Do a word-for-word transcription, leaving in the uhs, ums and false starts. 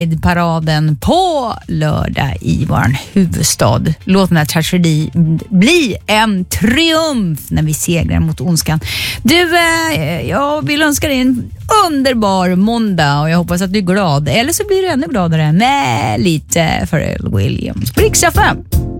paraden på lördag i vår huvudstad. Låt den här tragedi bli en triumf när vi segrar mot ondskan. Du, eh, jag vill önska dig en underbar måndag och jag hoppas att du är glad. Eller så blir du ännu gladare med lite Pharrell Williams. Riks F M.